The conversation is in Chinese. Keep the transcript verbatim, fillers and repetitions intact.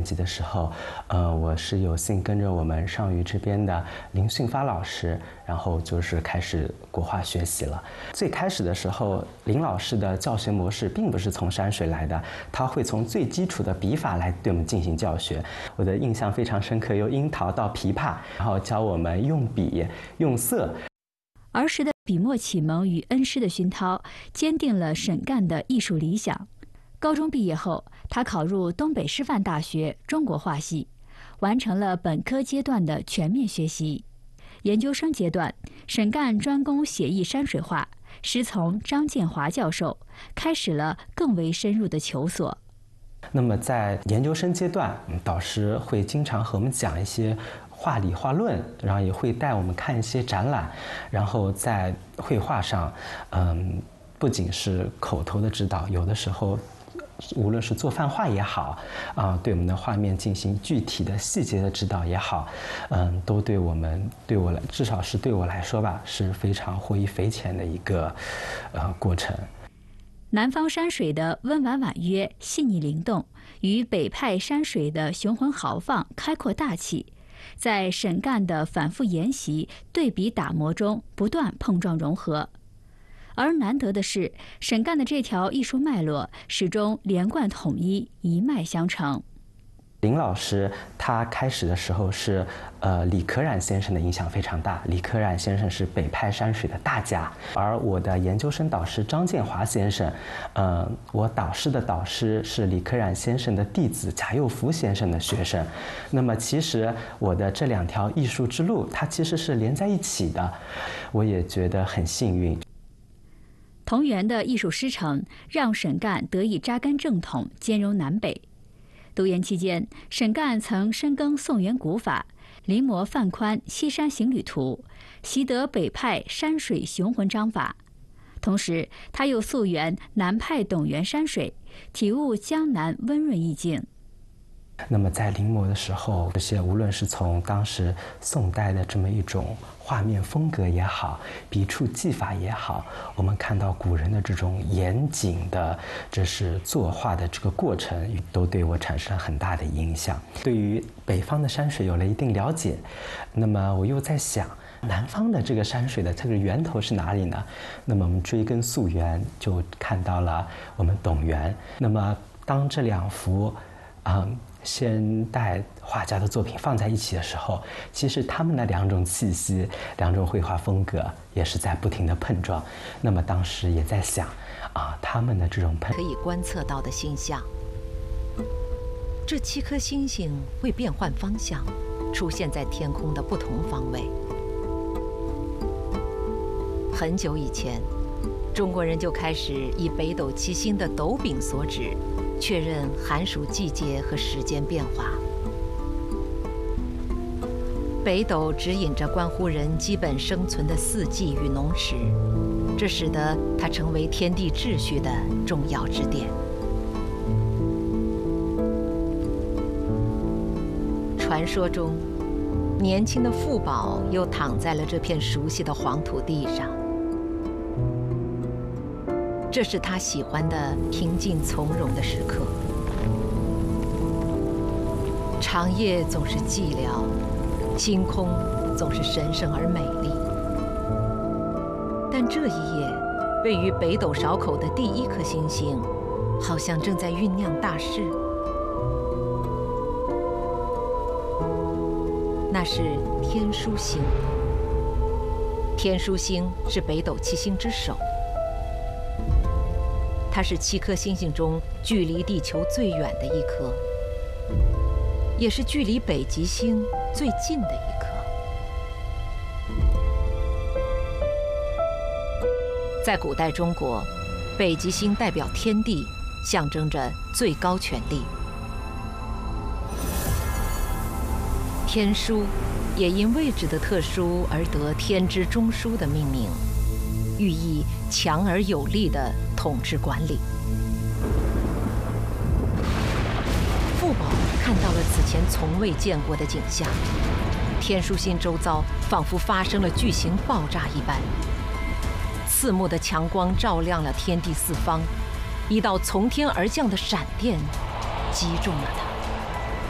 年级的时候，呃，我是有幸跟着我们上虞这边的林训发老师，然后就是开始国画学习了。最开始的时候，林老师的教学模式并不是从山水来的，他会从最基础的笔法来对我们进行教学。我的印象非常深刻，由樱桃到琵琶，然后教我们用笔、用色。 儿时的笔墨启蒙与恩师的熏陶，坚定了沈干的艺术理想。高中毕业后，他考入东北师范大学中国画系，完成了本科阶段的全面学习。研究生阶段，沈干专攻写意山水画，师从张建华教授，开始了更为深入的求索。 那么在研究生阶段，导师会经常和我们讲一些画理画论，然后也会带我们看一些展览，然后在绘画上，嗯，不仅是口头的指导，有的时候无论是做泛画也好，啊，对我们的画面进行具体的细节的指导也好，嗯，都对我们对我来，至少是对我来说吧，是非常获益匪浅的一个呃过程。 南方山水的温婉婉约、细腻灵动，与北派山水的雄浑豪放、开阔大气，在沈干的反复研习、对比打磨中不断碰撞融合。而难得的是，沈干的这条艺术脉络始终连贯统一，一脉相承。 林老师他开始的时候是，呃，李可染先生的影响非常大。李可染先生是北派山水的大家，而我的研究生导师张建华先生，呃，我导师的导师是李可染先生的弟子贾佑福先生的学生。那么其实我的这两条艺术之路，它其实是连在一起的，我也觉得很幸运。 同源的艺术师承，让沈干得以扎根正统，兼容南北。读研期间，沈干曾深耕宋元古法，临摹范宽《西山行旅图》，习得北派山水雄浑章法。同时，他又溯源南派董源山水，体悟江南温润意境。 那么在临摹的时候，这些无论是从当时宋代的这么一种画面风格也好，笔触技法也好，我们看到古人的这种严谨的，这是作画的这个过程，都对我产生了很大的影响。对于北方的山水有了一定了解，那么我又在想，南方的这个山水的这个源头是哪里呢？那么我们追根溯源，就看到了我们董源。那么当这两幅，嗯。现代画家的作品放在一起的时候，其实他们的两种气息、两种绘画风格也是在不停的碰撞。那么当时也在想，啊，他们的这种碰可以观测到的星象，这七颗星星会变换方向，出现在天空的不同方位。很久以前，中国人就开始以北斗七星的斗柄所指，确认寒暑季节和时间变化。北斗指引着关乎人基本生存的四季与农时，这使得它成为天地秩序的重要支点。传说中，年轻的傅宝又躺在了这片熟悉的黄土地上。这是他喜欢的平静从容的时刻。长夜总是寂寥，星空总是神圣而美丽。但这一夜，位于北斗勺口的第一颗星星，好像正在酝酿大事。那是天枢星。天枢星是北斗七星之首。它是七颗星星中距离地球最远的一颗，也是距离北极星最近的一颗。在古代中国，北极星代表天地，象征着最高权力。天枢也因位置的特殊而得天之中枢的命名，寓意强而有力的统治管理。傅宝看到了此前从未见过的景象，天枢星周遭仿佛发生了巨型爆炸一般，刺目的强光照亮了天地四方，一道从天而降的闪电击中了他。